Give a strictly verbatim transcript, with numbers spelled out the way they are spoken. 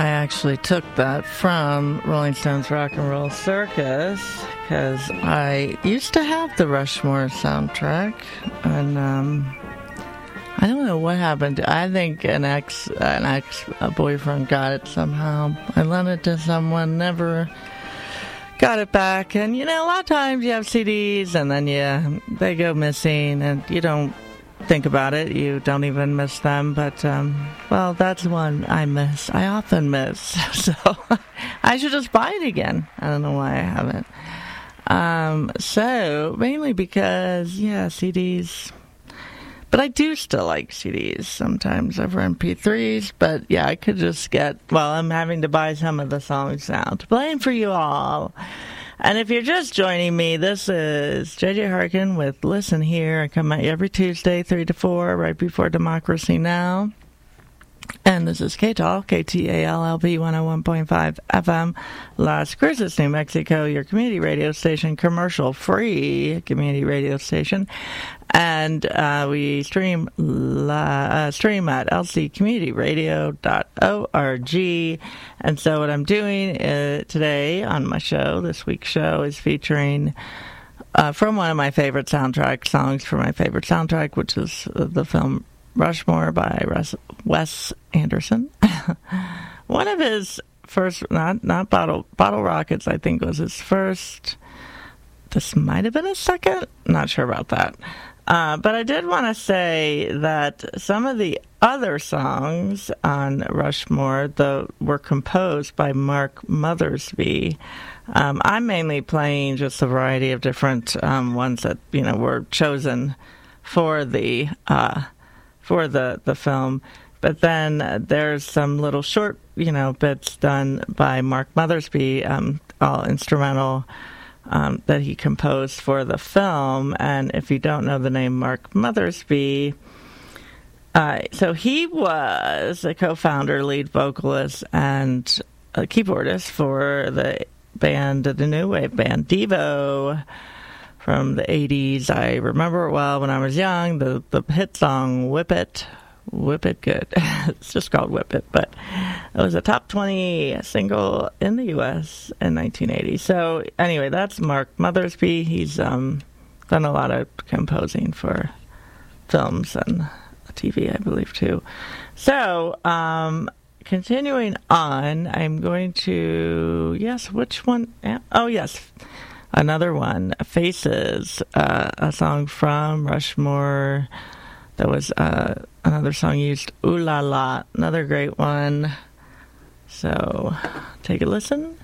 I actually took that from Rolling Stones Rock and Roll Circus because I used to have the Rushmore soundtrack, and um, I don't know what happened. I think an ex, an ex boyfriend got it somehow. I lent it to someone, never got it back. And you know, a lot of times you have C Ds, and then you they go missing, and you don't think about it. You don't even miss them. But um, well, that's one I miss. I often miss. So I should just buy it again. I don't know why I haven't. Um, so mainly because yeah, C Ds. But I do still like C Ds sometimes over M P threes. But yeah, I could just get, well, I'm having to buy some of the songs now to play for you all. And if you're just joining me, this is J J Harkin with Listen Here. I come at you every Tuesday, three to four, right before Democracy Now! And this is K T A L, K T A L L B one oh one point five F M, Las Cruces, New Mexico, your community radio station, commercial-free community radio station. And uh, we stream la- uh, stream at l c community radio dot org. And so what I'm doing uh, today on my show, this week's show, is featuring uh, from one of my favorite soundtrack songs for my favorite soundtrack, which is uh, the film Rushmore by Russ, Wes Anderson. One of his first, not not Bottle Bottle Rockets, I think was his first. This might have been his second. Not sure about that. Uh, but I did want to say that some of the other songs on Rushmore the, were composed by Mark Mothersbaugh. Um, I'm mainly playing just a variety of different um, ones that you know were chosen for the uh, for the, the film. But then uh, there's some little short, you know, bits done by Mark Mothersbaugh, um, all instrumental. Um, that he composed for the film. And if you don't know the name Mark Mothersbaugh, uh, so he was a co-founder, lead vocalist, and a keyboardist for the band, the new wave band Devo from the eighties. I remember it well when I was young, the, the hit song Whip It. Whip It Good. It's just called Whip It, but it was a top twenty single in the U S in nineteen eighty. So anyway, that's Mark Mothersbaugh. He's um, done a lot of composing for films and T V, I believe, too. So um, continuing on, I'm going to, yes, which one? Oh, yes, another one, Faces, uh, a song from Rushmore. That was uh, another song used, Ooh La La, another great one. So take a listen.